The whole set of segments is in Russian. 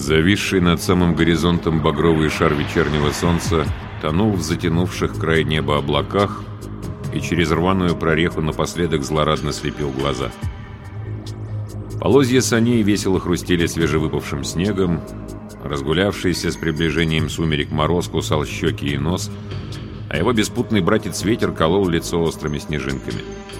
Зависший над самым горизонтом багровый шар вечернего солнца тонул в затянувших край неба облаках и через рваную прореху напоследок злорадно слепил глаза. Полозья саней весело хрустели свежевыпавшим снегом, разгулявшийся с приближением сумерек мороз кусал щеки и нос, а его беспутный братец-ветер колол лицо острыми снежинками.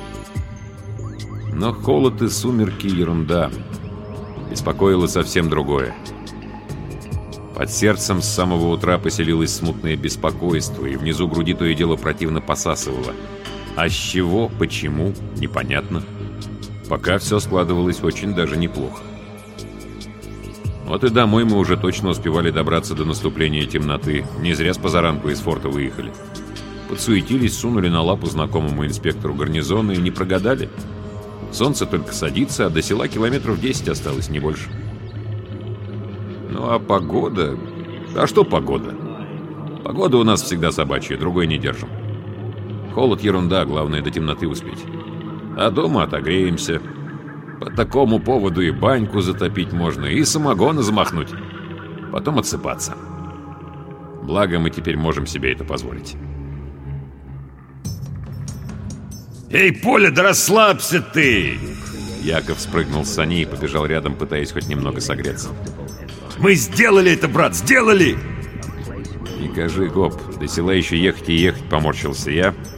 Но холод и сумерки — ерунда. Беспокоило совсем другое. Под сердцем с самого утра поселилось смутное беспокойство, и внизу груди то и дело противно посасывало. А с чего, почему, непонятно. Пока все складывалось очень даже неплохо. Вот и домой мы уже точно успевали добраться до наступления темноты. Не зря с позаранку из форта выехали. Подсуетились, сунули на лапу знакомому инспектору гарнизона и не прогадали. Солнце только садится, а до села километров 10 осталось, не больше. Ну а погода... А что погода? Погода у нас всегда собачья, другой не держим. Холод — ерунда, главное до темноты успеть. А дома отогреемся. По такому поводу и баньку затопить можно, и самогона замахнуть. Потом отсыпаться. Благо, мы теперь можем себе это позволить. «Эй, Поля, да расслабься ты!» Яков спрыгнул с саней и побежал рядом, пытаясь хоть немного согреться. «Мы сделали это, брат, сделали!» «Не кажи, гоп, до села еще ехать и ехать», — поморщился я,